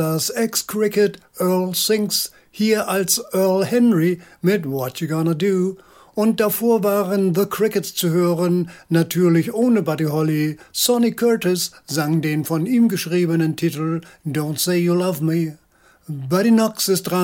Das Ex-Cricket Earl Sings hier als Earl Henry mit What You Gonna Do. Und davor waren The Crickets zu hören, natürlich ohne Buddy Holly. Sonny Curtis sang den von ihm geschriebenen Titel Don't Say You Love Me. Buddy Knox ist dran.